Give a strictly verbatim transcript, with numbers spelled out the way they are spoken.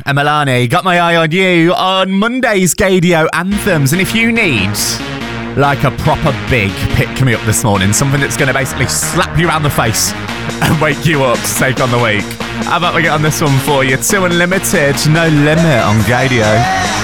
and Milani, got my eye on you on Monday's Gaydio Anthems. And if you need like a proper big pick coming up this morning, something that's going to basically slap you around the face and wake you up to take on the week, how about we get on this one for you? Two Unlimited, No Limit on Gaydio.